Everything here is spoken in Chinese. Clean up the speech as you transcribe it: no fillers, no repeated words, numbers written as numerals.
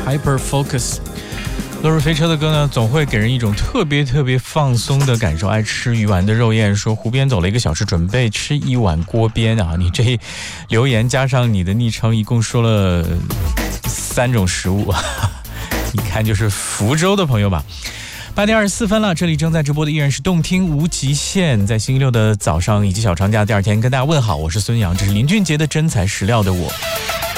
Hyper Focus。落日飞车的歌呢，总会给人一种特别放松的感受。爱吃鱼丸的肉燕说，湖边走了1个小时，准备吃一碗锅边啊！你这留言加上你的昵称，一共说了3种食物，你看就是福州的朋友吧。8点24分了，这里正在直播的依然是动听无极限，在星期六的早上以及小长假第2天跟大家问好，我是孙杨，这是林俊杰的真材实料的我。